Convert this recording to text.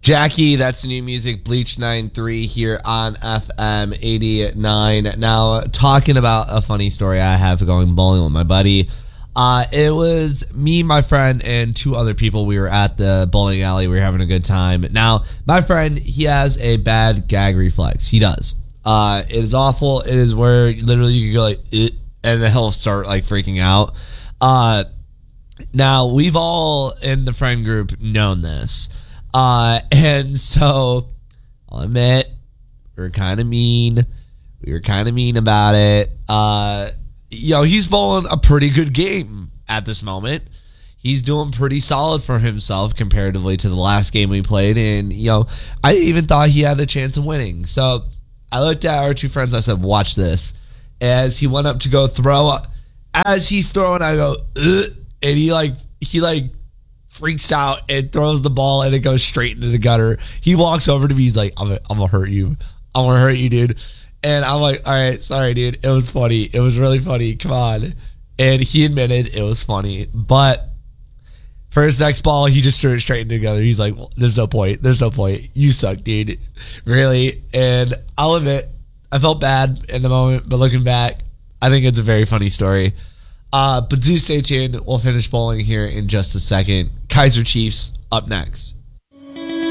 Jackie, that's new music, Bleach 9-3 here on FM 89. Now, talking about a funny story I have going bowling with my buddy. It was me, my friend, and two other people. We were at the bowling alley. We were having a good time. Now, my friend, he has a bad gag reflex. He does. It is awful. It is where literally you can go like, and then he'll start like freaking out. Now, we've all in the friend group known this. And so I'll admit we were kind of mean. We were kind of mean about it. He's bowling a pretty good game at this moment. He's doing pretty solid for himself comparatively to the last game we played. And, I even thought he had a chance of winning. So I looked at our two friends. I said, watch this. As he went up to go throw, as he's throwing, I go, ugh, and he freaks out and throws the ball and it goes straight into the gutter. He walks over to me. He's like, I'm gonna hurt you. I'm gonna hurt you, dude. And I'm like, all right, sorry, dude. It was funny. It was really funny. Come on. And he admitted it was funny. But for his next ball, he just threw it straight into the gutter. He's like, well, there's no point. There's no point. You suck, dude. Really. And I'll admit, I felt bad in the moment, but looking back, I think it's a very funny story. But do stay tuned. We'll finish bowling here in just a second. Kaiser Chiefs up next.